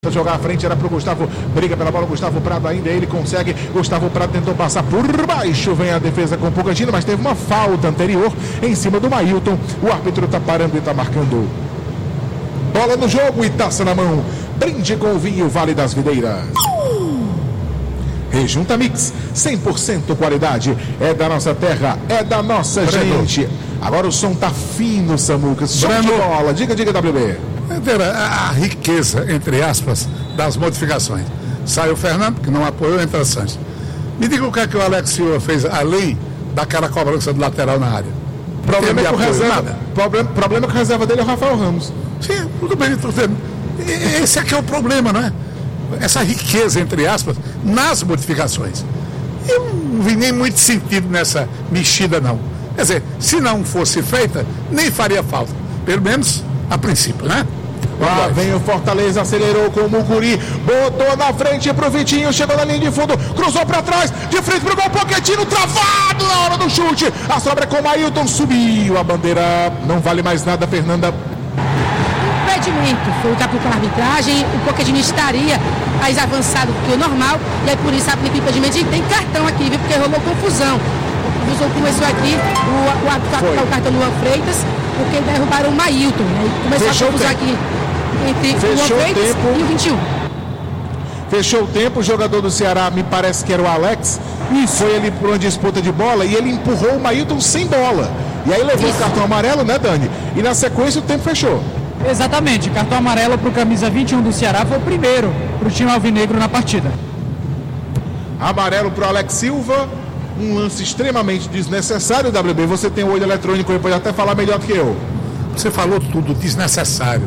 Jogar à frente era pro Gustavo, briga pela bola, Gustavo Prado ainda, ele consegue, Gustavo Prado tentou passar por baixo, vem a defesa com Pochettino, mas teve uma falta anterior em cima do Mailton, o árbitro tá parando e tá marcando. Bola no jogo e taça na mão, brinde com o vinho Vale das Videiras. Rejunta Mix, 100% qualidade, é da nossa terra, é da nossa gente. Agora o som tá fino, Samuca, som de bola, diga WB. A riqueza, entre aspas, das modificações. Saiu o Fernando, que não apoiou, entra Sanches. Me diga o que é que o Alex Silva fez além daquela cobrança do lateral na área. Problema é que o reserva dele é o Rafael Ramos. Sim, tudo bem, estou vendo. Esse aqui é o problema, não é? Essa riqueza, entre aspas, nas modificações. Eu não vi nem muito sentido nessa mexida, não. Quer dizer, se não fosse feita, nem faria falta. Pelo menos a princípio, né? Lá vem o Fortaleza, acelerou com o Mucuri, botou na frente pro Vitinho, chegou na linha de fundo, cruzou pra trás, de frente pro gol, Pochettino travado na hora do chute, a sobra é com o Mailton, subiu a bandeira, não vale mais nada, Fernanda. Impedimento, foi o a arbitragem, o Pochettino estaria mais avançado do que o normal, e aí por isso aplica o impedimento, e tem cartão aqui, viu, porque rolou confusão. A confusão começou aqui, o árbitro aplicou o cartão no Luan Freitas, porque derrubaram o Mailton, né? Começou a confusão aqui entre o Luan Freitas e o 21. Fechou o tempo, o jogador do Ceará, me parece que era o Alex, foi ali por uma disputa de bola e ele empurrou o Mailton sem bola. E aí levou o cartão amarelo, né, Dani? E na sequência o tempo fechou. Exatamente, cartão amarelo para o camisa 21 do Ceará foi o primeiro para o time alvinegro na partida. Amarelo para o Alex Silva, um lance extremamente desnecessário, WB. Você tem o olho eletrônico, ele pode até falar melhor do que eu. Você falou tudo, desnecessário,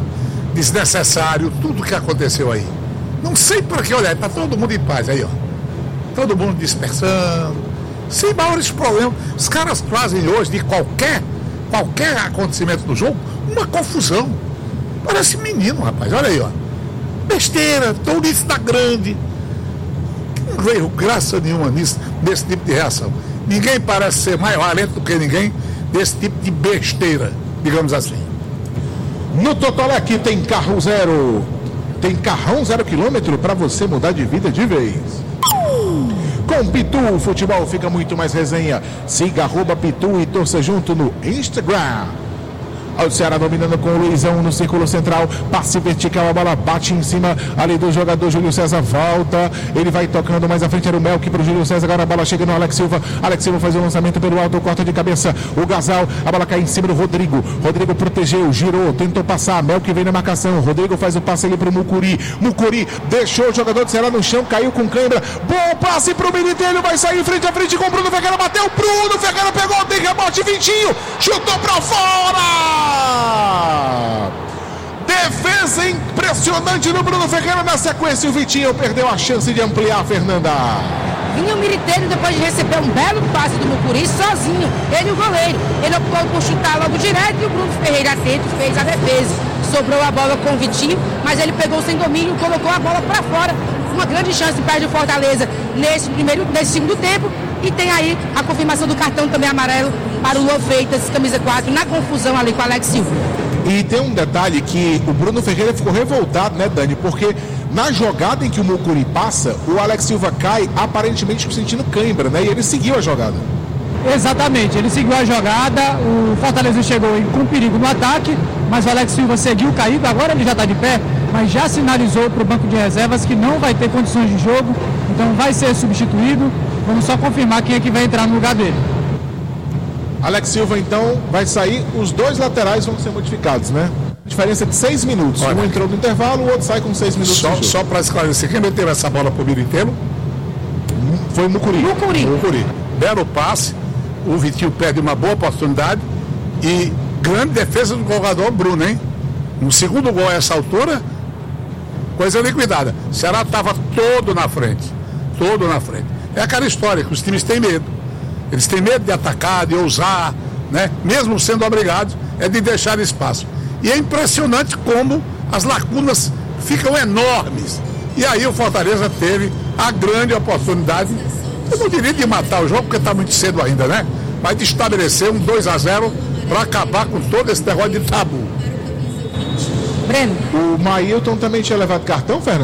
tudo que aconteceu aí. Não sei por que, olha, tá todo mundo em paz aí, ó. Todo mundo dispersando, sem maiores problemas. Os caras trazem hoje de qualquer acontecimento do jogo, uma confusão. Parece menino, rapaz, olha aí, ó. Besteira, tourice da grande. Não veio graça nenhuma nesse tipo de reação. Ninguém parece ser mais valente do que ninguém desse tipo de besteira, digamos assim. No Totolec tem carro zero. Tem carrão 0 km para você mudar de vida de vez. Com Pitu, o futebol fica muito mais resenha. Siga @Pitu e torça junto no Instagram. O Ceará dominando com o Luizão no círculo central, passe vertical, a bola bate em cima ali do jogador Júlio César, volta, ele vai tocando mais à frente, era o Melk pro Júlio César, agora a bola chega no Alex Silva faz o lançamento pelo alto, corta de cabeça, o Gasal, a bola cai em cima do Rodrigo protegeu, girou, tentou passar, Melk vem na marcação, Rodrigo faz o passe ali pro Mucuri deixou o jogador do Ceará no chão, caiu com cãibra, bom passe pro Militelho, vai sair frente a frente com o Bruno Ferreira, bateu, Bruno Ferreira pegou, tem rebote, Vitinho, chutou pra fora! Defesa impressionante do Bruno Ferreira, na sequência o Vitinho perdeu a chance de ampliar, Fernanda. Vinha o Militelho depois de receber um belo passe do Mucuri sozinho, ele e o goleiro, ele optou por chutar logo direto e o Bruno Ferreira atento fez a defesa, sobrou a bola com o Vitinho, mas ele pegou sem domínio, colocou a bola para fora, uma grande chance para o Fortaleza nesse segundo tempo. E tem aí a confirmação do cartão também amarelo para o Luan Freitas, camisa 4, na confusão ali com o Alex Silva. E tem um detalhe que o Bruno Ferreira ficou revoltado, né, Dani? Porque na jogada em que o Mucuri passa, o Alex Silva cai aparentemente sentindo cãibra, né? E ele seguiu a jogada. Exatamente, ele seguiu a jogada, o Fortaleza chegou com perigo no ataque, mas o Alex Silva seguiu caído, agora ele já está de pé, mas já sinalizou para o banco de reservas que não vai ter condições de jogo, então vai ser substituído. Vamos só confirmar quem é que vai entrar no lugar dele. Alex Silva, então, vai sair. Os dois laterais vão ser modificados, né? Diferença de 6 minutos. Olha, um entrou no intervalo, o outro sai com 6 minutos. Só para esclarecer, quem meteu essa bola pro Militello? Foi o Mucuri. Belo passe. O Vitinho perde uma boa oportunidade. E grande defesa do jogador Bruno, hein? No segundo gol a essa altura, coisa liquidada. O Ceará estava todo na frente. É aquela história que os times têm medo. Eles têm medo de atacar, de ousar, né? Mesmo sendo obrigados, é de deixar espaço. E é impressionante como as lacunas ficam enormes. E aí o Fortaleza teve a grande oportunidade, eu não diria de matar o jogo, porque está muito cedo ainda, né? Mas de estabelecer um 2-0 para acabar com todo esse negócio de tabu. Breno. O Mailton também tinha levado cartão, Fernando?